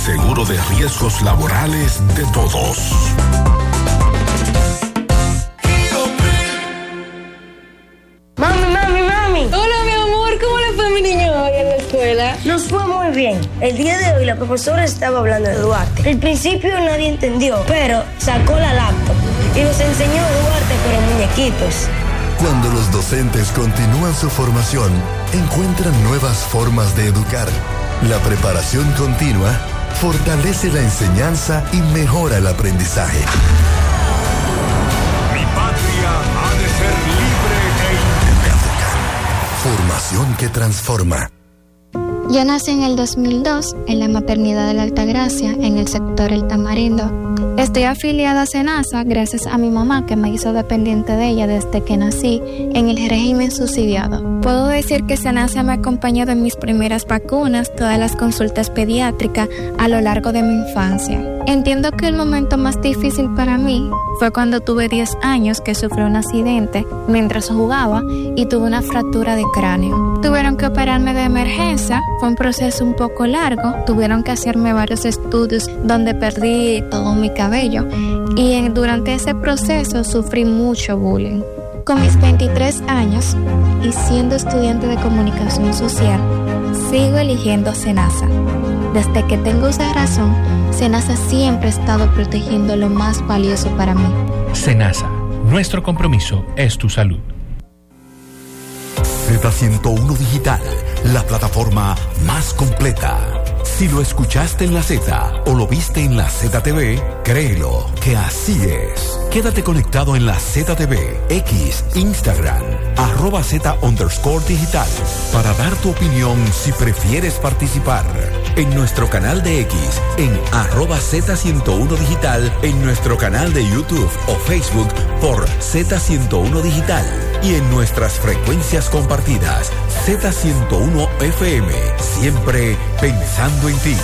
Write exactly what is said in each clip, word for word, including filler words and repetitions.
seguro de riesgos laborales de todos. Mami, mami, mami. Hola, mi amor, ¿cómo le fue a mi niño hoy en la escuela? Nos fue muy bien. El día de hoy la profesora estaba hablando de Duarte. Al principio nadie entendió, pero sacó la laptop y nos enseñó a Duarte con muñequitos. Cuando los docentes continúan su formación, encuentran nuevas formas de educar. La preparación continua fortalece la enseñanza y mejora el aprendizaje. Mi patria ha de ser libre e independiente. Formación que transforma. Yo nací en el dos mil dos en la maternidad de la Altagracia, en el sector El Tamarindo. Estoy afiliada a SENASA gracias a mi mamá, que me hizo dependiente de ella desde que nací en el régimen subsidiado. Puedo decir que SENASA me ha acompañado en mis primeras vacunas, todas las consultas pediátricas a lo largo de mi infancia. Entiendo que el momento más difícil para mí fue cuando tuve diez años, que sufrí un accidente mientras jugaba y tuve una fractura de cráneo. Tuvieron que operarme de emergencia, fue un proceso un poco largo, tuvieron que hacerme varios estudios donde perdí todo mi cabello y en, durante ese proceso sufrí mucho bullying. Con mis veintitrés años y siendo estudiante de comunicación social, sigo eligiendo SENASA. Desde que tengo esa razón, SENASA siempre ha estado protegiendo lo más valioso para mí. SENASA, nuestro compromiso es tu salud. Z ciento uno Digital, la plataforma más completa. Si lo escuchaste en la Z o lo viste en la Z T V, créelo que así es. Quédate conectado en la Z T V, X, Instagram, arroba Z underscore digital, para dar tu opinión si prefieres participar. En nuestro canal de X, en arroba Z ciento uno Digital, en nuestro canal de YouTube o Facebook por Z ciento uno Digital y en nuestras frecuencias compartidas, Z ciento uno F M, siempre pensando en ti.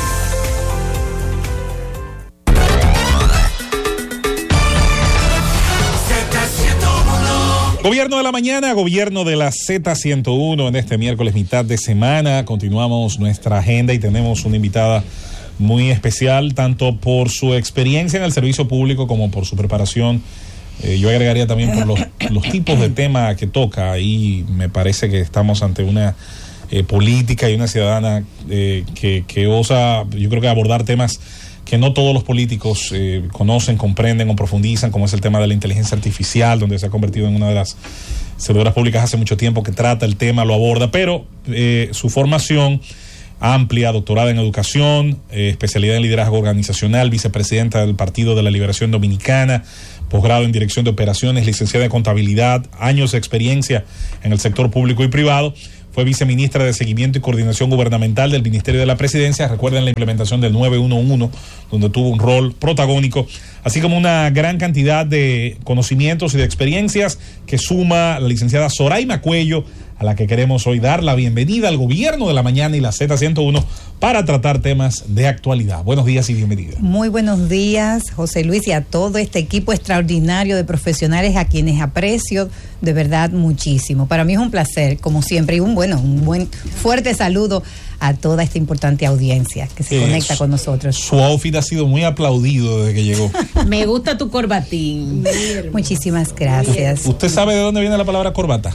Gobierno de la mañana, gobierno de la Z ciento uno en este miércoles mitad de semana. Continuamos nuestra agenda y tenemos una invitada muy especial, tanto por su experiencia en el servicio público como por su preparación. Eh, yo agregaría también por los, los tipos de tema que toca, y me parece que estamos ante una eh, política y una ciudadana eh, que, que osa, yo creo que abordar temas que no todos los políticos eh, conocen, comprenden o profundizan, como es el tema de la inteligencia artificial, donde se ha convertido en una de las servidoras públicas hace mucho tiempo que trata el tema, lo aborda, pero eh, su formación amplia, doctorada en educación, eh, especialidad en liderazgo organizacional, vicepresidenta del Partido de la Liberación Dominicana, posgrado en dirección de operaciones, licenciada en contabilidad, años de experiencia en el sector público y privado. Fue viceministra de Seguimiento y Coordinación Gubernamental del Ministerio de la Presidencia. Recuerden la implementación del nueve uno uno, donde tuvo un rol protagónico, así como una gran cantidad de conocimientos y de experiencias que suma la licenciada Zoraima Cuello, a la que queremos hoy dar la bienvenida al gobierno de la mañana y la Z ciento uno para tratar temas de actualidad. Buenos días y bienvenida. Muy buenos días, José Luis, y a todo este equipo extraordinario de profesionales a quienes aprecio de verdad muchísimo. Para mí es un placer, como siempre, y un bueno, un buen fuerte saludo a toda esta importante audiencia que se eh, conecta su, con nosotros. Su outfit ha sido muy aplaudido desde que llegó. Me gusta tu corbatín. Muchísimas gracias. ¿Usted sabe de dónde viene la palabra corbata?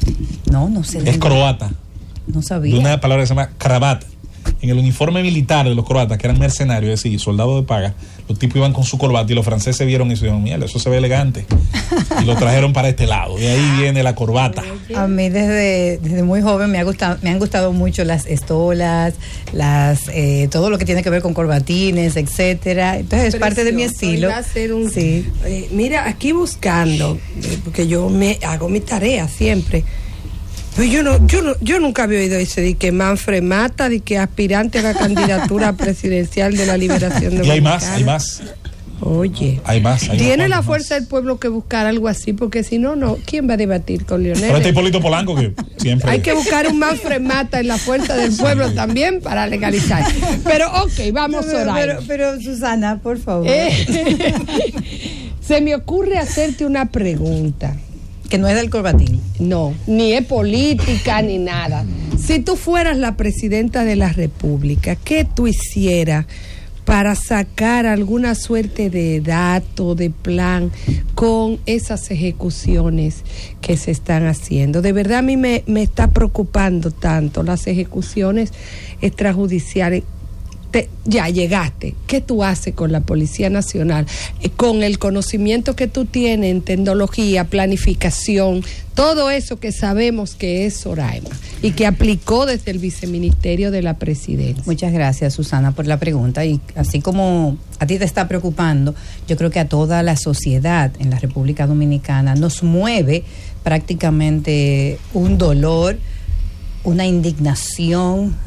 No, no sé. Es croata. No sabía. De una palabra que se llama cravata. En el uniforme militar de los croatas, que eran mercenarios, es decir, soldados de paga, los tipos iban con su corbata y los franceses vieron eso y dijeron, mierda, eso se ve elegante. Y lo trajeron para este lado. De ahí viene la corbata. A mí desde, desde muy joven me ha gustado, me han gustado mucho las estolas, las eh, todo lo que tiene que ver con corbatines, etcétera. Entonces es parte de mi estilo. Va a ser un, sí. eh, mira, aquí buscando, eh, porque yo me hago mi tarea siempre. Pues yo no, yo no, yo nunca había oído ese de que Manfred Mata, de que aspirante a la candidatura presidencial de la Liberación Dominicana. Y hay más, hay más. Oye, hay más. Hay tiene más, la más. fuerza del pueblo que buscar algo así, porque si no, no, ¿quién va a debatir con Leonel? Pero este Hipólito Polanco que siempre. Hay que buscar un Manfred Mata en la fuerza del pueblo sí. también para legalizar. Pero ok, vamos pero, a orar. Pero, pero Susana, por favor. Eh, se me ocurre hacerte una pregunta. Que no es del corbatín. No, ni es política ni nada. Si tú fueras la presidenta de la República, ¿qué tú hicieras para sacar alguna suerte de dato, de plan con esas ejecuciones que se están haciendo. De verdad a mí me, me está preocupando tanto las ejecuciones extrajudiciales. Te, ya llegaste, ¿qué tú haces con la Policía Nacional? Eh, con el conocimiento que tú tienes en tecnología, planificación, todo eso que sabemos que es Soraima y que aplicó desde el Viceministerio de la Presidencia. Muchas gracias, Susana, por la pregunta. Y así como a ti te está preocupando, yo creo que a toda la sociedad en la República Dominicana nos mueve prácticamente un dolor, una indignación,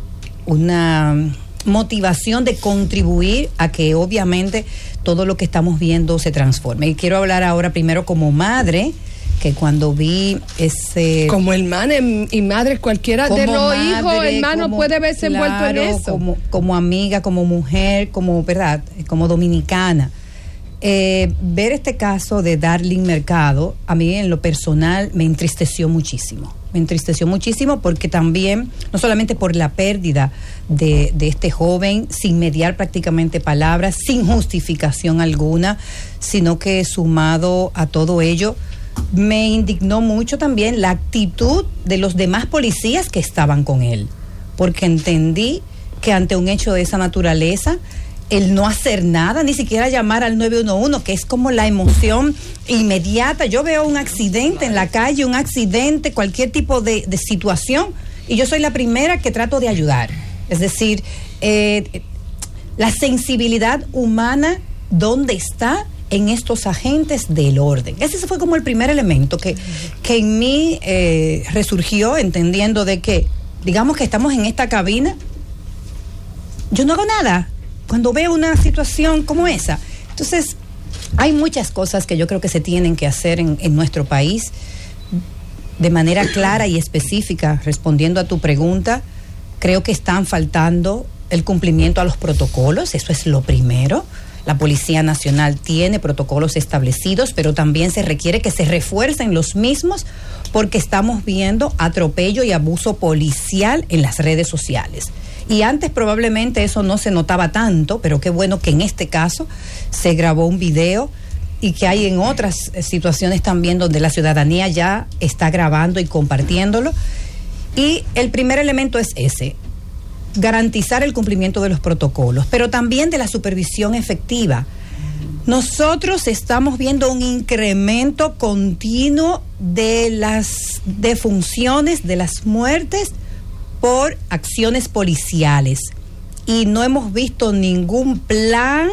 una motivación de contribuir a que obviamente todo lo que estamos viendo se transforme. Y quiero hablar ahora primero como madre, que cuando vi ese... Como hermana y madre, cualquiera de los madre, hijos, hermano, como, puede verse envuelto claro, en eso. Como, como amiga, como mujer, como, ¿verdad? Como dominicana. Eh, ver este caso de Darling Mercado, a mí en lo personal me entristeció muchísimo. Me entristeció muchísimo porque también, no solamente por la pérdida de, de este joven, sin mediar prácticamente palabras, sin justificación alguna, sino que sumado a todo ello, me indignó mucho también la actitud de los demás policías que estaban con él, porque entendí que ante un hecho de esa naturaleza, el no hacer nada, ni siquiera llamar al nueve uno uno, que es como la emoción inmediata. Yo veo un accidente en la calle, un accidente, cualquier tipo de, de situación, y yo soy la primera que trato de ayudar. Es decir, eh, la sensibilidad humana, ¿dónde está en estos agentes del orden? Ese fue como el primer elemento que, que en mí eh, resurgió, entendiendo de que, digamos que estamos en esta cabina, yo no hago nada cuando veo una situación como esa. Entonces, hay muchas cosas que yo creo que se tienen que hacer en, en nuestro país de manera clara y específica. Respondiendo a tu pregunta, creo que están faltando el cumplimiento a los protocolos, eso es lo primero. La Policía Nacional tiene protocolos establecidos, pero también se requiere que se refuercen los mismos porque estamos viendo atropello y abuso policial en las redes sociales. Y antes probablemente eso no se notaba tanto, pero qué bueno que en este caso se grabó un video y que hay en otras situaciones también donde la ciudadanía ya está grabando y compartiéndolo. Y el primer elemento es ese, garantizar el cumplimiento de los protocolos, pero también de la supervisión efectiva. Nosotros estamos viendo un incremento continuo de las defunciones, de las muertes por acciones policiales, y no hemos visto ningún plan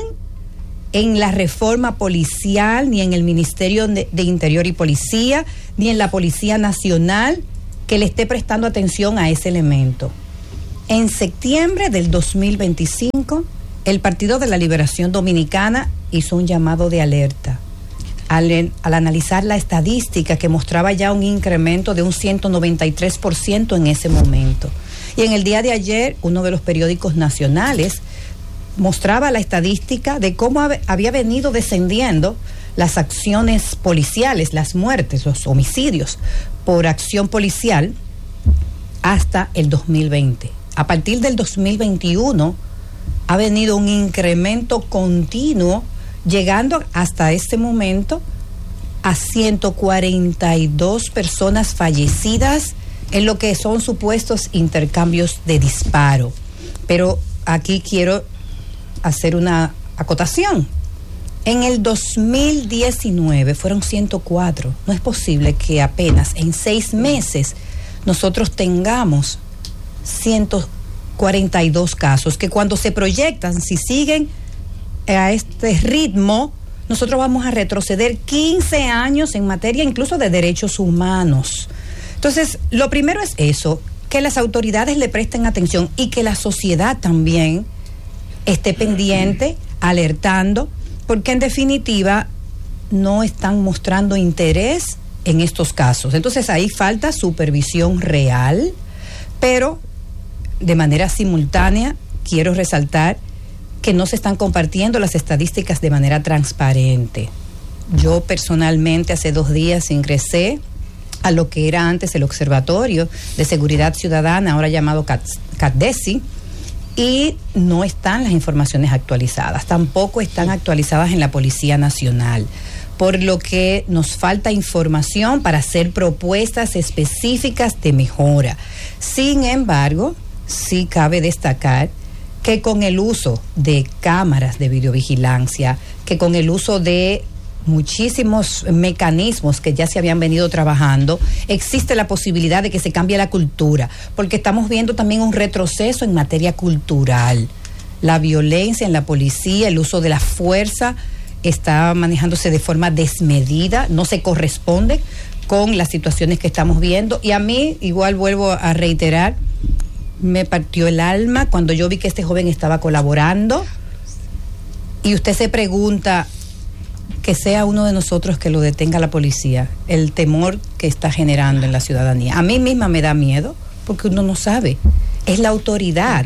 en la reforma policial, ni en el Ministerio de, de Interior y Policía, ni en la Policía Nacional, que le esté prestando atención a ese elemento. En septiembre del dos mil veinticinco, el Partido de la Liberación Dominicana hizo un llamado de alerta al, al analizar la estadística que mostraba ya un incremento de un ciento noventa y tres por ciento en ese momento. Y en el día de ayer, uno de los periódicos nacionales mostraba la estadística de cómo hab- había venido descendiendo las acciones policiales, las muertes, los homicidios por acción policial hasta el dos mil veinte. A partir del dos mil veintiuno ha venido un incremento continuo, llegando hasta este momento a ciento cuarenta y dos personas fallecidas en lo que son supuestos intercambios de disparo. Pero aquí quiero hacer una acotación. En el dos mil diecinueve fueron ciento cuatro. No es posible que apenas en seis meses nosotros tengamos ciento cuarenta y dos casos, que cuando se proyectan, si siguen a este ritmo, nosotros vamos a retroceder quince años en materia incluso de derechos humanos. Entonces, lo primero es eso, que las autoridades le presten atención y que la sociedad también esté pendiente, alertando, porque en definitiva no están mostrando interés en estos casos. Entonces ahí falta supervisión real, pero de manera simultánea quiero resaltar que no se están compartiendo las estadísticas de manera transparente. Yo personalmente hace dos días ingresé a lo que era antes el Observatorio de Seguridad Ciudadana, ahora llamado CADESI, y no están las informaciones actualizadas, tampoco están actualizadas en la Policía Nacional, por lo que nos falta información para hacer propuestas específicas de mejora. Sin embargo, sí cabe destacar que con el uso de cámaras de videovigilancia, que con el uso de muchísimos mecanismos que ya se habían venido trabajando, existe la posibilidad de que se cambie la cultura, porque estamos viendo también un retroceso en materia cultural. La violencia en la policía, el uso de la fuerza está manejándose de forma desmedida, no se corresponde con las situaciones que estamos viendo, y a mí, igual vuelvo a reiterar, me partió el alma cuando yo vi que este joven estaba colaborando, y usted se pregunta, que sea uno de nosotros que lo detenga la policía, el temor que está generando en la ciudadanía. A mí misma me da miedo, porque uno no sabe. Es la autoridad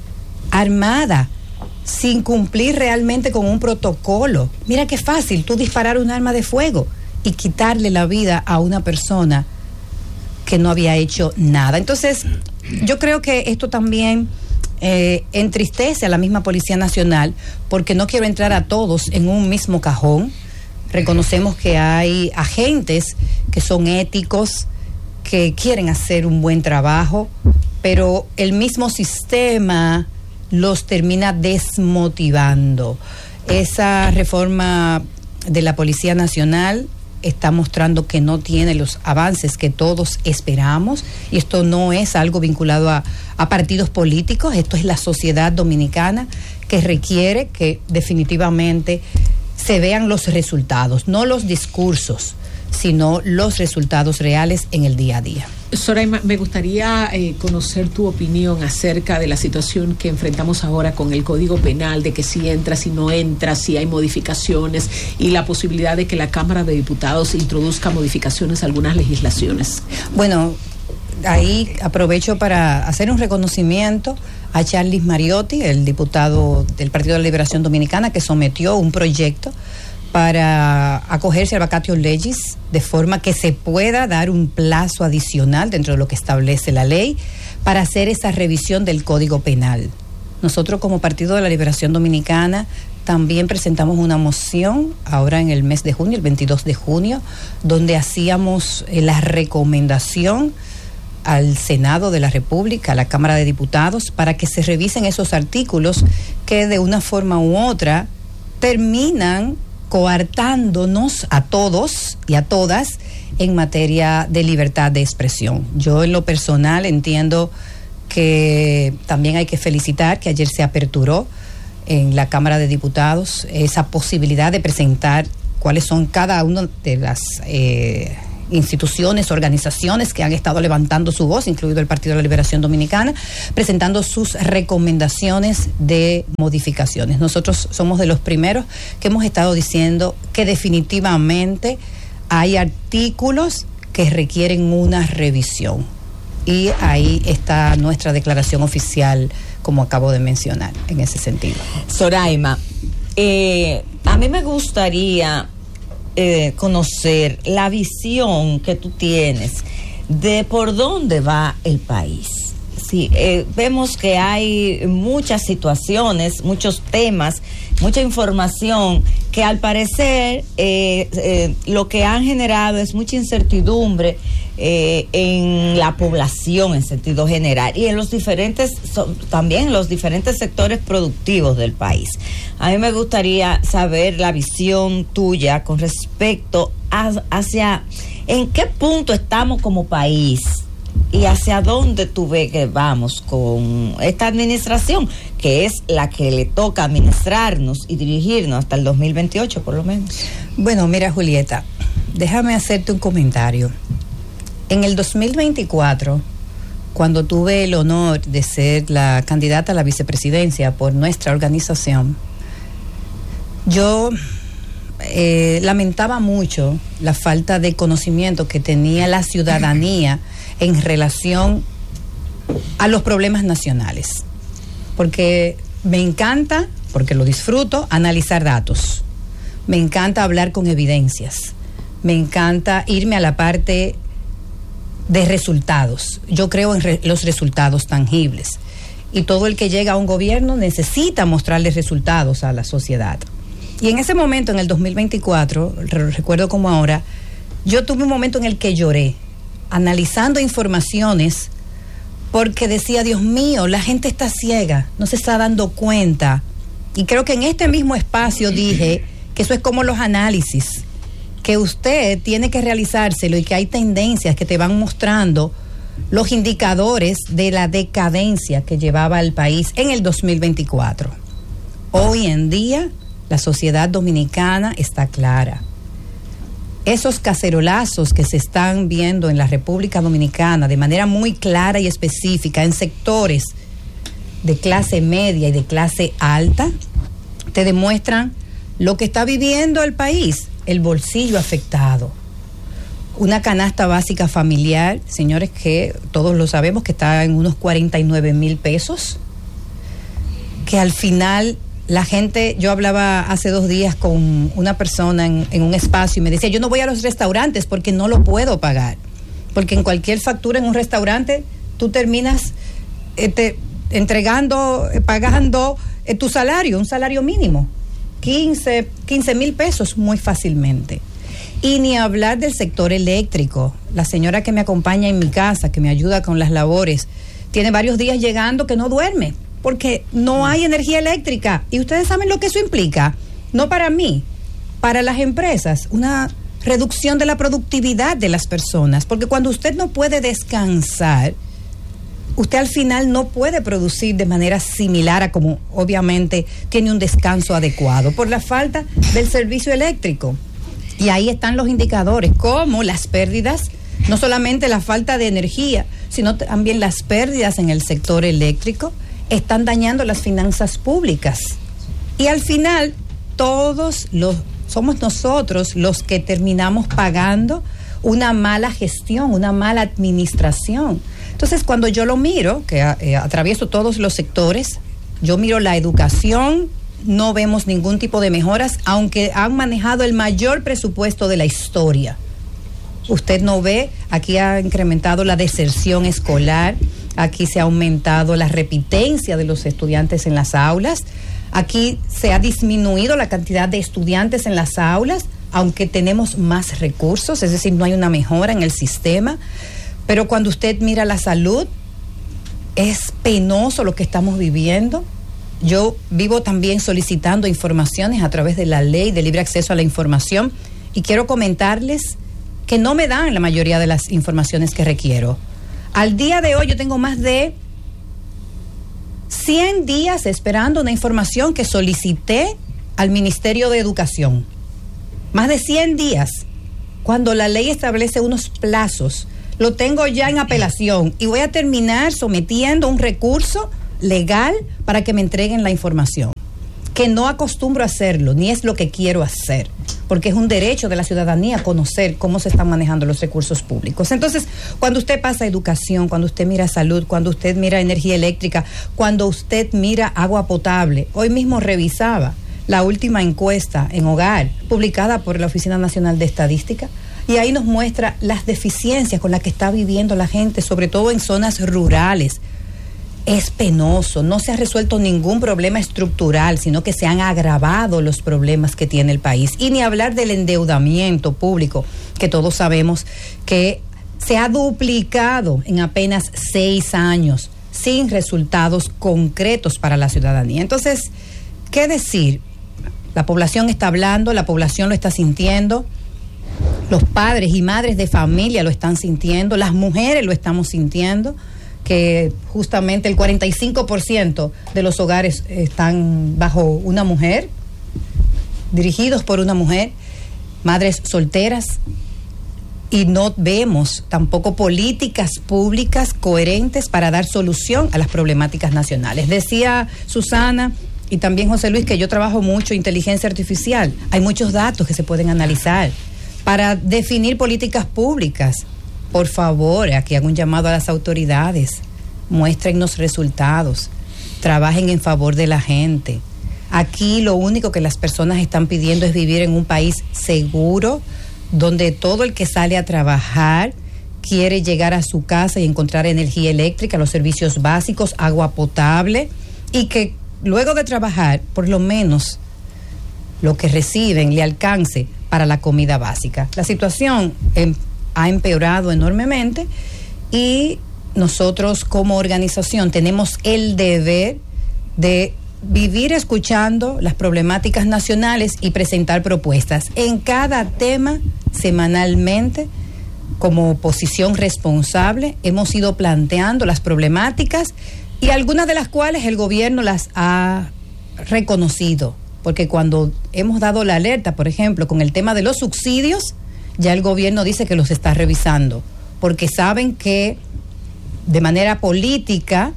armada, sin cumplir realmente con un protocolo. Mira qué fácil, tú disparar un arma de fuego y quitarle la vida a una persona que no había hecho nada. Entonces, yo creo que esto también Eh, entristece a la misma Policía Nacional, porque no quiero entrar a todos en un mismo cajón. Reconocemos que hay agentes que son éticos, que quieren hacer un buen trabajo, pero el mismo sistema los termina desmotivando. Esa reforma de la Policía Nacional está mostrando que no tiene los avances que todos esperamos, y esto no es algo vinculado a, a partidos políticos, esto es la sociedad dominicana que requiere que definitivamente se vean los resultados, no los discursos, sino los resultados reales en el día a día. Soraima, me gustaría eh, conocer tu opinión acerca de la situación que enfrentamos ahora con el Código Penal, de que si entra, si no entra, si hay modificaciones, y la posibilidad de que la Cámara de Diputados introduzca modificaciones a algunas legislaciones. Bueno, ahí aprovecho para hacer un reconocimiento a Charlis Mariotti, el diputado del Partido de la Liberación Dominicana, que sometió un proyecto para acogerse al vacatio legis, de forma que se pueda dar un plazo adicional dentro de lo que establece la ley para hacer esa revisión del Código Penal. Nosotros, como Partido de la Liberación Dominicana, también presentamos una moción ahora en el mes de junio, el veintidós de junio, donde hacíamos eh, la recomendación al Senado de la República, a la Cámara de Diputados, para que se revisen esos artículos que de una forma u otra terminan coartándonos a todos y a todas en materia de libertad de expresión. Yo, en lo personal, entiendo que también hay que felicitar que ayer se aperturó en la Cámara de Diputados esa posibilidad de presentar cuáles son cada una de las eh, instituciones, organizaciones que han estado levantando su voz, incluido el Partido de la Liberación Dominicana, presentando sus recomendaciones de modificaciones. Nosotros somos de los primeros que hemos estado diciendo que definitivamente hay artículos que requieren una revisión, y ahí está nuestra declaración oficial, como acabo de mencionar, en ese sentido. Soraima, eh, a mí me gustaría Eh, conocer la visión que tú tienes de por dónde va el país. Sí, eh, vemos que hay muchas situaciones, muchos temas, mucha información que al parecer eh, eh, lo que han generado es mucha incertidumbre eh, en la población en sentido general, y en los diferentes, so, también en los diferentes sectores productivos del país. A mí me gustaría saber la visión tuya con respecto a, hacia en qué punto estamos como país y hacia dónde tú ves que vamos con esta administración, que es la que le toca administrarnos y dirigirnos hasta el dos mil veintiocho por lo menos. Bueno, mira, Julieta, déjame hacerte un comentario. En el dos mil veinticuatro, cuando tuve el honor de ser la candidata a la vicepresidencia por nuestra organización, yo eh, lamentaba mucho la falta de conocimiento que tenía la ciudadanía en relación a los problemas nacionales, porque me encanta, porque lo disfruto, analizar datos, me encanta hablar con evidencias, me encanta irme a la parte de resultados. Yo creo en re- los resultados tangibles, y todo el que llega a un gobierno necesita mostrarle resultados a la sociedad. Y en ese momento, en el dos mil veinticuatro, recuerdo como ahora, yo tuve un momento en el que lloré, analizando informaciones, porque decía, Dios mío, la gente está ciega, no se está dando cuenta. Y creo que en este mismo espacio dije que eso es como los análisis, que usted tiene que realizárselo y que hay tendencias que te van mostrando los indicadores de la decadencia que llevaba el país en el dos mil veinticuatro. Hoy en día, la sociedad dominicana está clara. Esos cacerolazos que se están viendo en la República Dominicana de manera muy clara y específica en sectores de clase media y de clase alta, te demuestran lo que está viviendo el país, el bolsillo afectado. Una canasta básica familiar, señores, que todos lo sabemos que está en unos cuarenta y nueve mil pesos, que al final la gente, yo hablaba hace dos días con una persona en, en un espacio y me decía, yo no voy a los restaurantes porque no lo puedo pagar, porque en cualquier factura en un restaurante tú terminas eh, te, entregando, eh, pagando eh, tu salario, un salario mínimo, quince mil pesos muy fácilmente. Y ni hablar del sector eléctrico. La señora que me acompaña en mi casa, que me ayuda con las labores, tiene varios días llegando que no duerme, porque no hay energía eléctrica. Y ustedes saben lo que eso implica, no para mí, para las empresas, una reducción de la productividad de las personas, porque cuando usted no puede descansar, usted al final no puede producir de manera similar a como obviamente tiene un descanso adecuado, por la falta del servicio eléctrico. Y ahí están los indicadores, como las pérdidas, no solamente la falta de energía, sino también las pérdidas en el sector eléctrico, están dañando las finanzas públicas. Y al final, todos los, somos nosotros los que terminamos pagando una mala gestión, una mala administración. Entonces, cuando yo lo miro, que eh, atravieso todos los sectores, yo miro la educación, no vemos ningún tipo de mejoras, aunque han manejado el mayor presupuesto de la historia. Usted no ve, aquí ha incrementado la deserción escolar, aquí se ha aumentado la repitencia de los estudiantes en las aulas, aquí se ha disminuido la cantidad de estudiantes en las aulas, aunque tenemos más recursos, es decir, no hay una mejora en el sistema. Pero cuando usted mira la salud, es penoso lo que estamos viviendo. Yo vivo también solicitando informaciones a través de la ley de libre acceso a la información y quiero comentarles que no me dan la mayoría de las informaciones que requiero. Al día de hoy yo tengo más de cien días esperando una información que solicité al Ministerio de Educación. Más de cien días, cuando la ley establece unos plazos. Lo tengo ya en apelación y voy a terminar sometiendo un recurso legal para que me entreguen la información, que no acostumbro a hacerlo, ni es lo que quiero hacer, porque es un derecho de la ciudadanía conocer cómo se están manejando los recursos públicos. Entonces, cuando usted pasa educación, cuando usted mira salud, cuando usted mira energía eléctrica, cuando usted mira agua potable, hoy mismo revisaba la última encuesta en hogar publicada por la Oficina Nacional de Estadística, y ahí nos muestra las deficiencias con las que está viviendo la gente, sobre todo en zonas rurales. Es penoso, no se ha resuelto ningún problema estructural, sino que se han agravado los problemas que tiene el país. Y ni hablar del endeudamiento público, que todos sabemos que se ha duplicado en apenas seis años, sin resultados concretos para la ciudadanía. Entonces, ¿qué decir? La población está hablando, la población lo está sintiendo, los padres y madres de familia lo están sintiendo, las mujeres lo estamos sintiendo, que justamente el cuarenta y cinco por ciento de los hogares están bajo una mujer, dirigidos por una mujer, madres solteras, y no vemos tampoco políticas públicas coherentes para dar solución a las problemáticas nacionales. Decía Susana y también José Luis que yo trabajo mucho inteligencia artificial. Hay muchos datos que se pueden analizar para definir políticas públicas. Por favor, aquí hago un llamado a las autoridades, muéstrennos resultados, trabajen en favor de la gente. Aquí lo único que las personas están pidiendo es vivir en un país seguro, donde todo el que sale a trabajar quiere llegar a su casa y encontrar energía eléctrica, los servicios básicos, agua potable, y que luego de trabajar, por lo menos lo que reciben le alcance para la comida básica. La situación em, ha empeorado enormemente y nosotros como organización tenemos el deber de vivir escuchando las problemáticas nacionales y presentar propuestas en cada tema semanalmente. Como oposición responsable hemos ido planteando las problemáticas y algunas de las cuales el gobierno las ha reconocido, porque cuando hemos dado la alerta, por ejemplo, con el tema de los subsidios, ya el gobierno dice que los está revisando, porque saben que de manera política,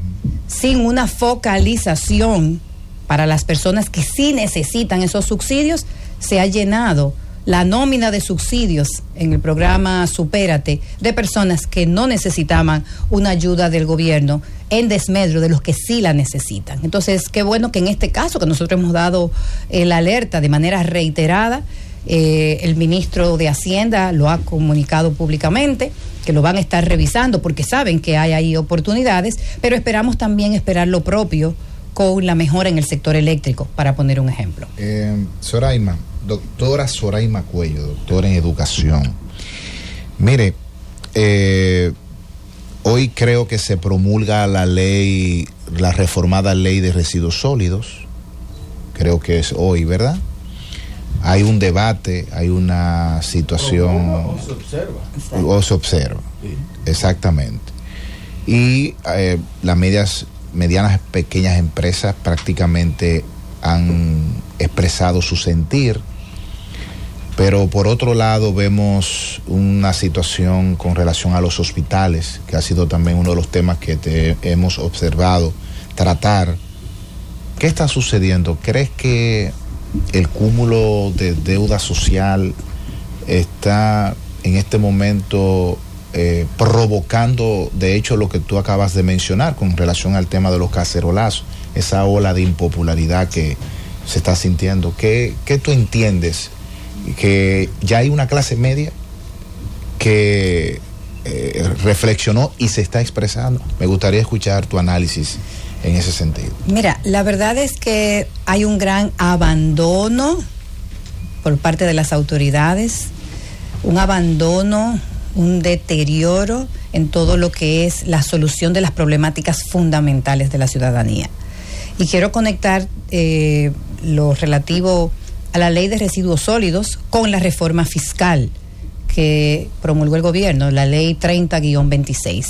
sin una focalización para las personas que sí necesitan esos subsidios, se ha llenado la nómina de subsidios en el programa Supérate de personas que no necesitaban una ayuda del gobierno en desmedro de los que sí la necesitan. Entonces, qué bueno que en este caso, que nosotros hemos dado eh, la alerta de manera reiterada, eh, el ministro de Hacienda lo ha comunicado públicamente, que lo van a estar revisando porque saben que hay ahí oportunidades, pero esperamos también esperar lo propio con la mejora en el sector eléctrico, para poner un ejemplo. Eh, Soraima, doctora Soraima Cuello, doctora en educación. Mire, eh, hoy creo que se promulga la ley, la reformada ley de residuos sólidos. Creo que es hoy, ¿verdad? Hay un debate, hay una situación. O, o se observa. O se observa, sí. Exactamente. Y eh, las medias, medianas, pequeñas empresas prácticamente han expresado su sentir, pero por otro lado vemos una situación con relación a los hospitales, que ha sido también uno de los temas que te hemos observado tratar. ¿Qué está sucediendo? ¿Crees que el cúmulo de deuda social está en este momento eh, provocando, de hecho, lo que tú acabas de mencionar con relación al tema de los cacerolazos, esa ola de impopularidad que se está sintiendo? ¿Qué, qué tú entiendes? Que ya hay una clase media que eh, reflexionó y se está expresando. Me gustaría escuchar tu análisis en ese sentido. Mira, la verdad es que hay un gran abandono por parte de las autoridades, un abandono, un deterioro en todo lo que es la solución de las problemáticas fundamentales de la ciudadanía. Y quiero conectar eh, lo relativo a la ley de residuos sólidos con la reforma fiscal que promulgó el gobierno, la ley treinta guión veintiséis.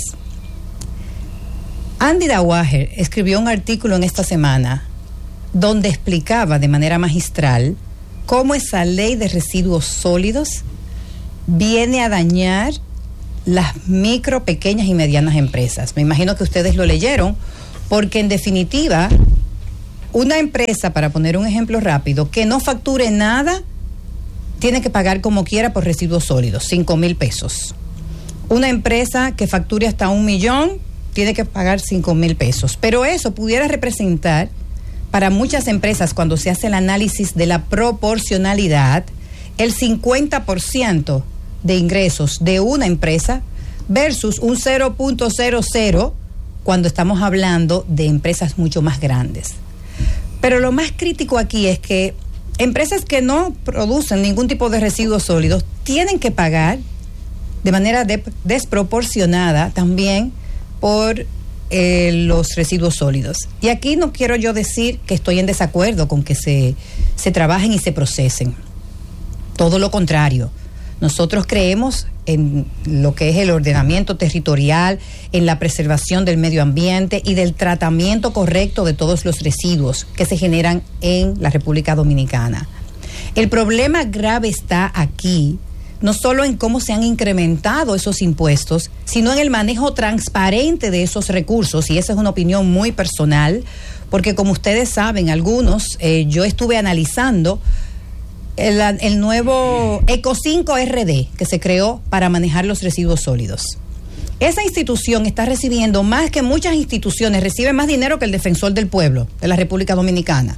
Andy Dawager escribió un artículo en esta semana donde explicaba de manera magistral cómo esa ley de residuos sólidos viene a dañar las micro, pequeñas y medianas empresas. Me imagino que ustedes lo leyeron, porque en definitiva, una empresa, para poner un ejemplo rápido, que no facture nada, tiene que pagar como quiera por residuos sólidos, cinco mil pesos. Una empresa que facture hasta un millón, tiene que pagar cinco mil pesos. Pero eso pudiera representar, para muchas empresas, cuando se hace el análisis de la proporcionalidad, el cincuenta por ciento de ingresos de una empresa versus un cero punto cero cero cuando estamos hablando de empresas mucho más grandes. Pero lo más crítico aquí es que empresas que no producen ningún tipo de residuos sólidos tienen que pagar de manera de, desproporcionada también por eh, los residuos sólidos. Y aquí no quiero yo decir que estoy en desacuerdo con que se, se trabajen y se procesen. Todo lo contrario. Nosotros creemos en lo que es el ordenamiento territorial, en la preservación del medio ambiente y del tratamiento correcto de todos los residuos que se generan en la República Dominicana. El problema grave está aquí, no solo en cómo se han incrementado esos impuestos, sino en el manejo transparente de esos recursos, y esa es una opinión muy personal, porque como ustedes saben, algunos, eh, yo estuve analizando el, el nuevo Eco cinco R D que se creó para manejar los residuos sólidos. Esa institución está recibiendo más que muchas instituciones, recibe más dinero que el Defensor del Pueblo de la República Dominicana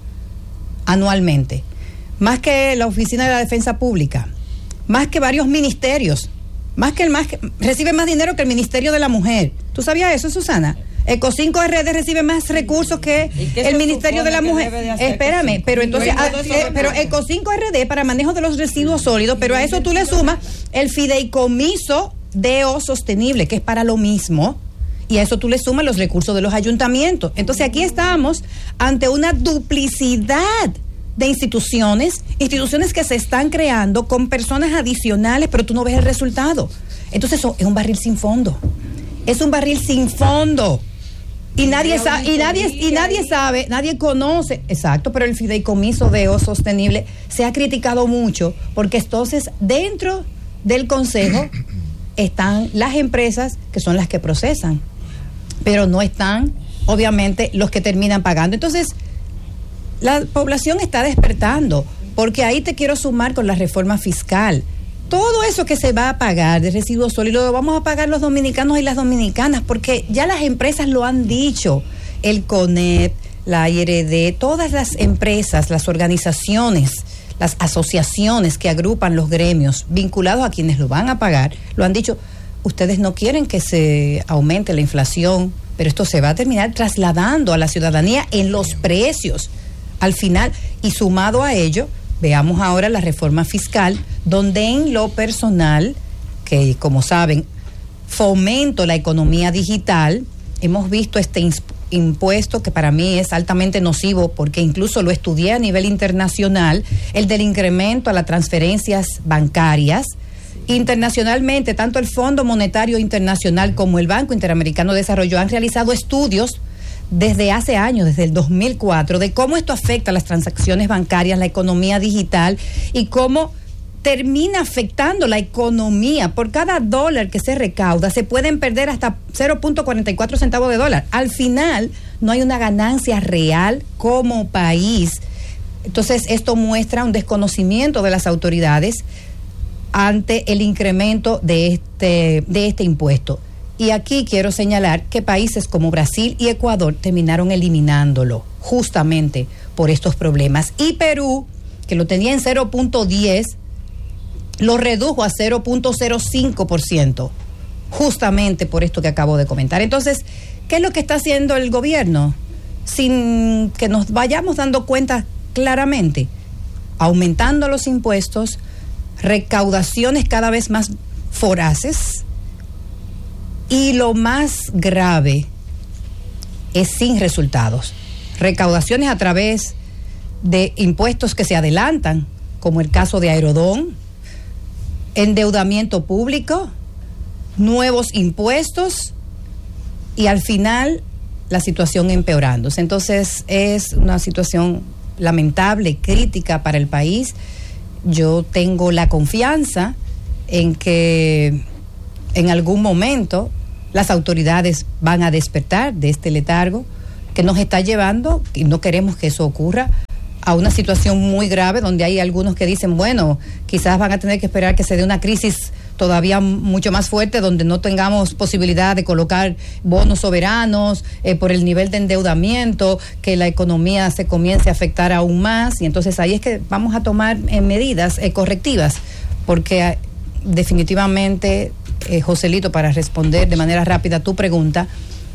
anualmente, más que la Oficina de la Defensa Pública, más que varios ministerios Más que el más, recibe más dinero que el Ministerio de la Mujer. ¿Tú sabías eso, Susana? Eco cinco R D recibe más recursos que el Ministerio de la Mujer. De Espérame, pero entonces, a, eh, pero Eco cinco R D para manejo de los residuos sólidos, pero a eso tú le sumas el fideicomiso D O sostenible, que es para lo mismo, y a eso tú le sumas los recursos de los ayuntamientos. Entonces aquí estamos ante una duplicidad de instituciones, instituciones que se están creando con personas adicionales, pero tú no ves el resultado. Entonces eso es un barril sin fondo. Es un barril sin fondo. Y nadie sabe, y nadie, y nadie sabe, nadie conoce, exacto, pero el fideicomiso de O sostenible se ha criticado mucho, porque entonces dentro del consejo están las empresas que son las que procesan, pero no están, obviamente, los que terminan pagando. Entonces, la población está despertando, porque ahí te quiero sumar con la reforma fiscal. Todo eso que se va a pagar de residuos sólidos lo vamos a pagar los dominicanos y las dominicanas, porque ya las empresas lo han dicho, el CONEP, la I R D, todas las empresas, las organizaciones, las asociaciones que agrupan los gremios vinculados a quienes lo van a pagar, lo han dicho, ustedes no quieren que se aumente la inflación, pero esto se va a terminar trasladando a la ciudadanía en los precios al final, y sumado a ello, veamos ahora la reforma fiscal, donde en lo personal, que como saben, fomento la economía digital, hemos visto este impuesto que para mí es altamente nocivo, porque incluso lo estudié a nivel internacional, el del incremento a las transferencias bancarias. Internacionalmente, tanto el Fondo Monetario Internacional como el Banco Interamericano de Desarrollo han realizado estudios desde hace años, desde el dos mil cuatro, de cómo esto afecta a las transacciones bancarias, la economía digital, y cómo termina afectando la economía. Por cada dólar que se recauda, se pueden perder hasta cero punto cuarenta y cuatro centavos de dólar. Al final, no hay una ganancia real como país. Entonces, esto muestra un desconocimiento de las autoridades ante el incremento de este, de este impuesto. Y aquí quiero señalar que países como Brasil y Ecuador terminaron eliminándolo justamente por estos problemas. Y Perú, que lo tenía en cero punto diez, lo redujo a cero punto cero cinco por ciento, justamente por esto que acabo de comentar. Entonces, ¿qué es lo que está haciendo el gobierno? Sin que nos vayamos dando cuenta claramente, aumentando los impuestos, recaudaciones cada vez más voraces, y lo más grave es sin resultados. Recaudaciones a través de impuestos que se adelantan, como el caso de Aerodón, endeudamiento público, nuevos impuestos, y al final la situación empeorándose. Entonces es una situación lamentable, crítica para el país. Yo tengo la confianza en que en algún momento las autoridades van a despertar de este letargo que nos está llevando, y no queremos que eso ocurra, a una situación muy grave, donde hay algunos que dicen, bueno, quizás van a tener que esperar que se dé una crisis todavía mucho más fuerte, donde no tengamos posibilidad de colocar bonos soberanos eh, por el nivel de endeudamiento, que la economía se comience a afectar aún más, y entonces ahí es que vamos a tomar eh, medidas eh, correctivas, porque eh, definitivamente, eh, Joselito, para responder de manera rápida a tu pregunta,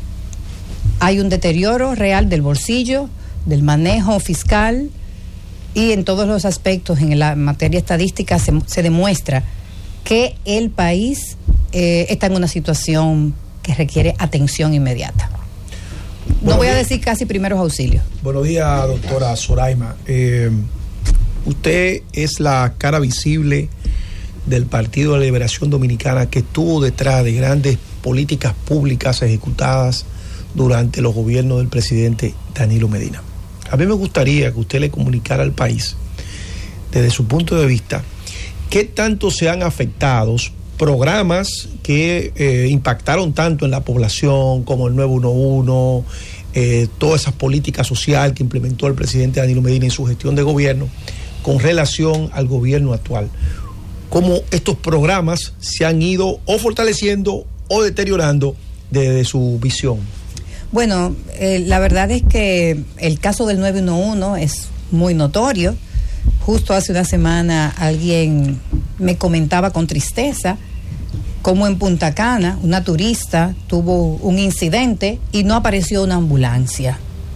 hay un deterioro real del bolsillo, del manejo fiscal, y en todos los aspectos, en la materia estadística, se, se demuestra que el país eh, está en una situación que requiere atención inmediata. No Buenos voy a días. decir casi primeros auxilios. Buenos días, doctora Soraima. Eh, usted es la cara visible del Partido de la Liberación Dominicana, que estuvo detrás de grandes políticas públicas ejecutadas durante los gobiernos del presidente Danilo Medina. A mí me gustaría que usted le comunicara al país, desde su punto de vista, qué tanto se han afectado programas que eh, impactaron tanto en la población, como el nueve uno uno, eh, toda esa política social que implementó el presidente Danilo Medina en su gestión de gobierno, con relación al gobierno actual. Cómo estos programas se han ido o fortaleciendo o deteriorando desde su visión. Bueno, eh, la verdad es que el caso del nueve uno uno es muy notorio. Justo hace una semana alguien me comentaba con tristeza como en Punta Cana, una turista tuvo un incidente y no apareció una ambulancia.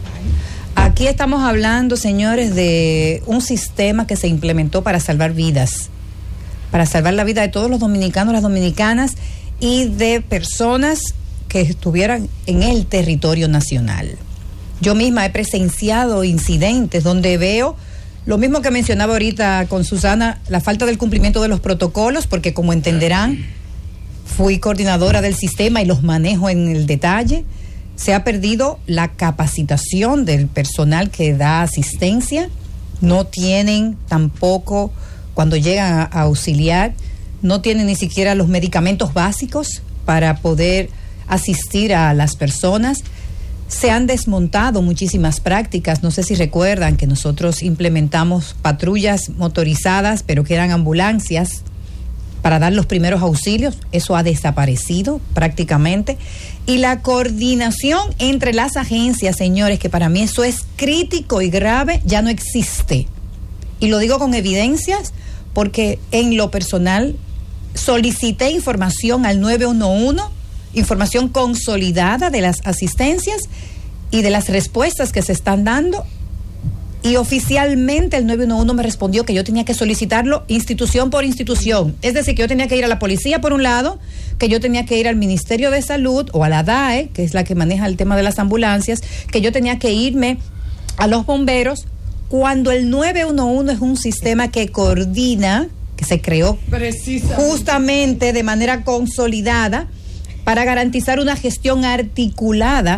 Aquí estamos hablando, señores, de un sistema que se implementó para salvar vidas, para salvar la vida de todos los dominicanos, las dominicanas y de personas que estuvieran en el territorio nacional. Yo misma he presenciado incidentes donde veo lo mismo que mencionaba ahorita con Susana, la falta del cumplimiento de los protocolos, porque como entenderán, fui coordinadora del sistema y los manejo en el detalle. Se ha perdido la capacitación del personal que da asistencia, no tienen tampoco, cuando llegan a, a auxiliar, no tienen ni siquiera los medicamentos básicos para poder asistir a las personas. Se han desmontado muchísimas prácticas, no sé si recuerdan que nosotros implementamos patrullas motorizadas, pero que eran ambulancias para dar los primeros auxilios, eso ha desaparecido prácticamente. Y la coordinación entre las agencias, señores, que para mí eso es crítico y grave, ya no existe. Y lo digo con evidencias, porque en lo personal solicité información al nueve uno uno, información consolidada de las asistencias y de las respuestas que se están dando, y oficialmente el nueve uno uno me respondió que yo tenía que solicitarlo institución por institución, es decir, que yo tenía que ir a la policía por un lado, que yo tenía que ir al Ministerio de Salud o a la D A E, que es la que maneja el tema de las ambulancias, que yo tenía que irme a los bomberos, cuando el nueve uno uno es un sistema que coordina, que se creó justamente de manera consolidada para garantizar una gestión articulada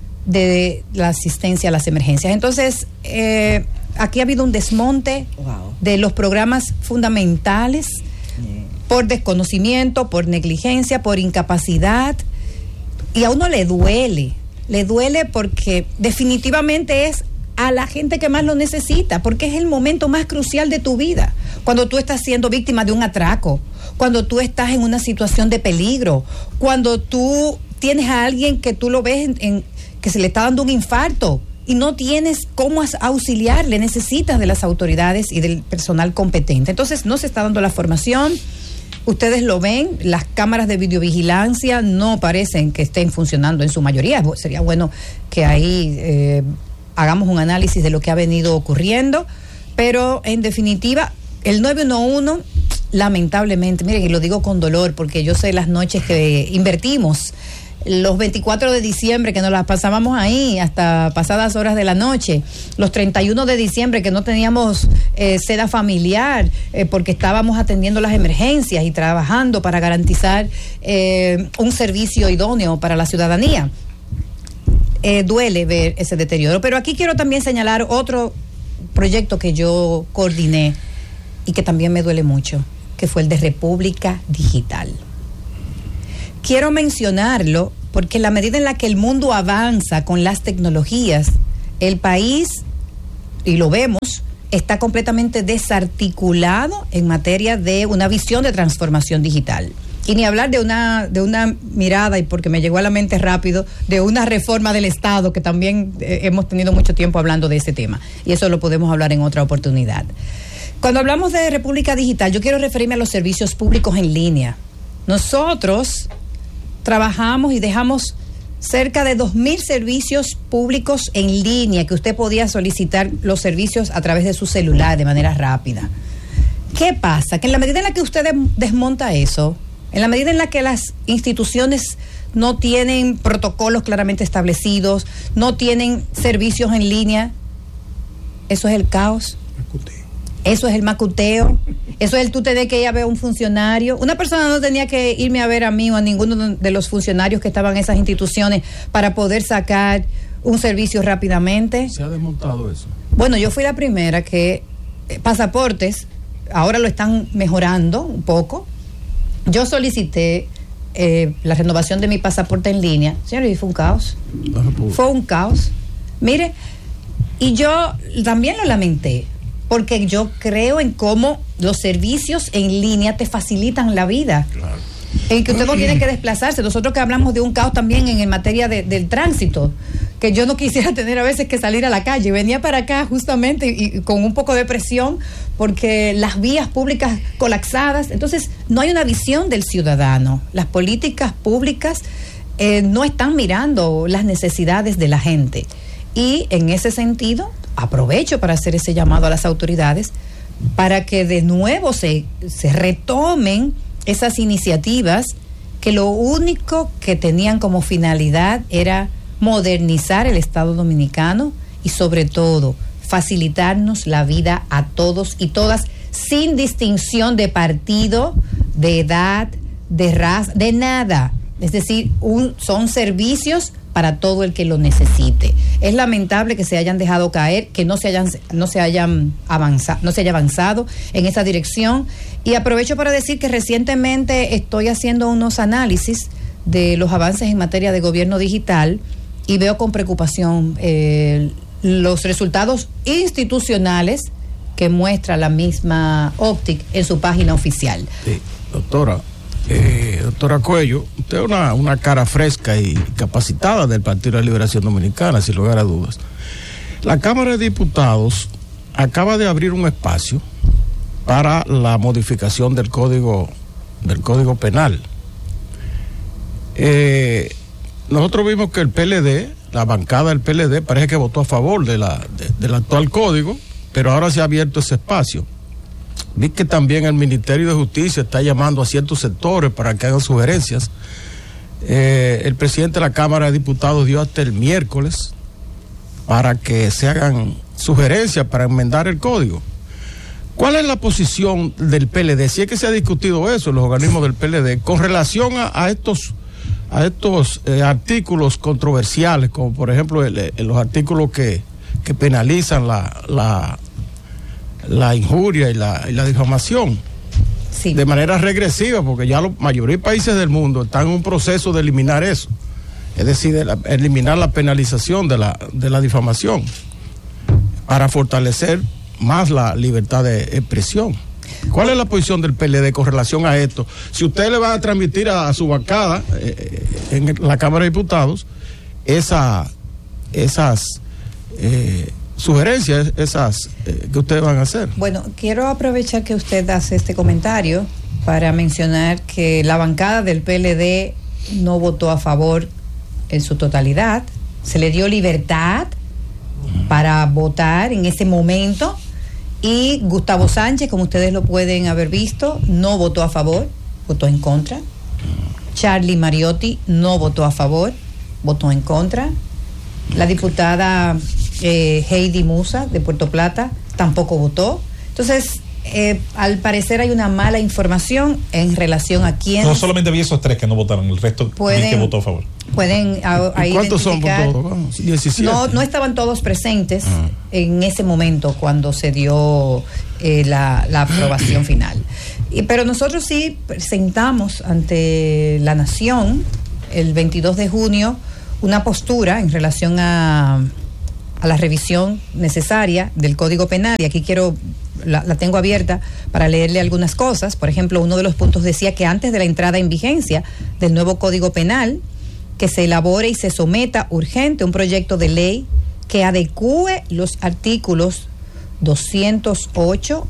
de la asistencia a las emergencias. Entonces, eh, aquí ha habido un desmonte wow. de los programas fundamentales yeah. por desconocimiento, por negligencia, por incapacidad, y a uno le duele, le duele porque definitivamente es a la gente que más lo necesita, porque es el momento más crucial de tu vida, cuando tú estás siendo víctima de un atraco, cuando tú estás en una situación de peligro, cuando tú tienes a alguien que tú lo ves en, en, que se le está dando un infarto y no tienes cómo auxiliarle, necesitas de las autoridades y del personal competente. Entonces no se está dando la formación, ustedes lo ven, las cámaras de videovigilancia no parecen que estén funcionando en su mayoría. Sería bueno que ahí eh, hagamos un análisis de lo que ha venido ocurriendo, pero en definitiva el nueve uno uno, lamentablemente, miren, y lo digo con dolor porque yo sé las noches que invertimos, los veinticuatro de diciembre que nos las pasábamos ahí hasta pasadas horas de la noche, los treinta y uno de diciembre que no teníamos eh, seda familiar eh, porque estábamos atendiendo las emergencias y trabajando para garantizar eh, un servicio idóneo para la ciudadanía. Eh, duele ver ese deterioro, pero aquí quiero también señalar otro proyecto que yo coordiné y que también me duele mucho, que fue el de República Digital. Quiero mencionarlo porque en la medida en la que el mundo avanza con las tecnologías, el país, y lo vemos, está completamente desarticulado en materia de una visión de transformación digital. Y ni hablar de una, de una mirada, y porque me llegó a la mente rápido, de una reforma del Estado, que también eh, hemos tenido mucho tiempo hablando de ese tema. Y eso lo podemos hablar en otra oportunidad. Cuando hablamos de República Digital, yo quiero referirme a los servicios públicos en línea. Nosotros trabajamos y dejamos cerca de dos mil servicios públicos en línea, que usted podía solicitar los servicios a través de su celular de manera rápida. ¿Qué pasa? Que en la medida en la que usted desmonta eso, en la medida en la que las instituciones no tienen protocolos claramente establecidos, no tienen servicios en línea, eso es el caos. Eso es el macuteo, eso es el tú tener que ir a ver a un funcionario. Una persona no tenía que irme a ver a mí o a ninguno de los funcionarios que estaban en esas instituciones para poder sacar un servicio rápidamente. ¿Se ha desmontado eso? Bueno, yo fui la primera que eh, pasaportes, ahora lo están mejorando un poco. Yo solicité eh, la renovación de mi pasaporte en línea. Señor, y fue un caos. No, fue un caos. Mire, y yo también lo lamenté, porque yo creo en cómo los servicios en línea te facilitan la vida. Claro. En que usted no tiene que desplazarse. Nosotros que hablamos de un caos también en, en materia de, del tránsito. que yo no quisiera tener a veces que salir a la calle. Venía para acá justamente y, y con un poco de presión porque las vías públicas colapsadas. Entonces, no hay una visión del ciudadano. Las políticas públicas eh, no están mirando las necesidades de la gente. Y en ese sentido, aprovecho para hacer ese llamado a las autoridades para que de nuevo se, se retomen esas iniciativas que lo único que tenían como finalidad era modernizar el Estado dominicano y sobre todo facilitarnos la vida a todos y todas sin distinción de partido, de edad, de raza, de nada. Es decir, un, son servicios para todo el que lo necesite. Es lamentable que se hayan dejado caer, que no se hayan, no se hayan avanzado, no se haya avanzado en esa dirección. Y aprovecho para decir que recientemente estoy haciendo unos análisis de los avances en materia de gobierno digital y veo con preocupación eh, los resultados institucionales que muestra la misma Optic en su página oficial. Sí, doctora. Eh, doctora Cuello, usted es una, una cara fresca y capacitada del Partido de la Liberación Dominicana, sin lugar a dudas. La Cámara de Diputados acaba de abrir un espacio para la modificación del Código, del Código Penal. Eh, nosotros vimos que el P L D, la bancada del P L D, parece que votó a favor de la, de, del actual código, pero ahora se ha abierto ese espacio. Vi que también el Ministerio de Justicia está llamando a ciertos sectores para que hagan sugerencias. Eh, el presidente de la Cámara de Diputados dio hasta el miércoles para que se hagan sugerencias para enmendar el código. ¿Cuál es la posición del P L D? Si es que se ha discutido eso en los organismos del P L D con relación a, a estos a estos eh, artículos controversiales, como por ejemplo el, el, los artículos que, que penalizan la, la, la injuria y la, y la difamación. Sí. De manera regresiva, porque ya la mayoría de países del mundo están en un proceso de eliminar eso, es decir, de la, eliminar la penalización de la, de la difamación para fortalecer más la libertad de expresión. ¿Cuál es la posición del P L D con relación a esto? Si usted le va a transmitir a, a su bancada eh, en la Cámara de Diputados esa, esas eh, sugerencias, esas eh, que ustedes van a hacer. Bueno, quiero aprovechar que usted hace este comentario para mencionar que la bancada del P L D no votó a favor en su totalidad. Se le dio libertad para votar en ese momento. Y Gustavo Sánchez, como ustedes lo pueden haber visto, no votó a favor, votó en contra. Charlie Mariotti no votó a favor, votó en contra. La diputada eh, Heidi Musa de Puerto Plata tampoco votó. Entonces, eh, al parecer hay una mala información en relación a quién. No, solamente vi esos tres que no votaron, el resto vi que votó a favor. Pueden a, a ¿Cuántos son por todos? Vamos, diecisiete. No, no estaban todos presentes ah. en ese momento cuando se dio eh, la, la aprobación final. Y, pero nosotros sí presentamos ante la Nación el veintidós de junio una postura en relación a, a la revisión necesaria del Código Penal. Y aquí quiero, la, la tengo abierta para leerle algunas cosas. Por ejemplo, uno de los puntos decía que antes de la entrada en vigencia del nuevo Código Penal, que se elabore y se someta urgente un proyecto de ley que adecúe los artículos doscientos ocho